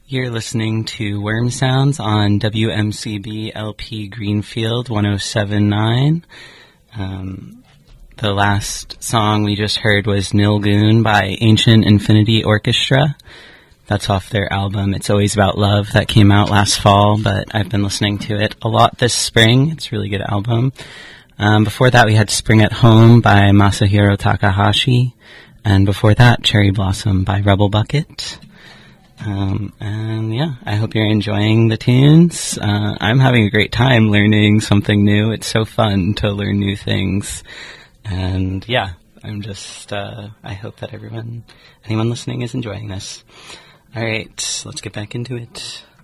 You're listening to Worm Sounds on WMCB LP Greenfield 107.9. The last song we just heard was Nilgoon by Ancient Infinity Orchestra. That's off their album It's Always About Love that came out last fall, but I've been listening to it a lot this spring. It's a really good album. Before that we had Spring at Home by Masahiro Takahashi, and before that Cherry Blossom by Rebel Bucket. And yeah, I hope you're enjoying the tunes. I'm having a great time learning something new. It's so fun to learn new things. And yeah, I'm just, I hope that anyone listening is enjoying this. Alright, let's get back into it.